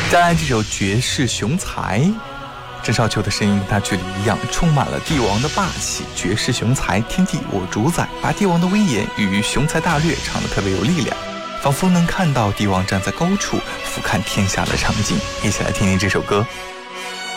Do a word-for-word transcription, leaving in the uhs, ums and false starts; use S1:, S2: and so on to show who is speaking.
S1: 再来这首绝世雄才，郑少秋的声音跟他距离一样，充满了帝王的霸气。绝世雄才，天地我主宰，把帝王的威严与雄才大略唱得特别有力量，仿佛能看到帝王站在高处俯瞰天下的场景。一起来听听这首歌。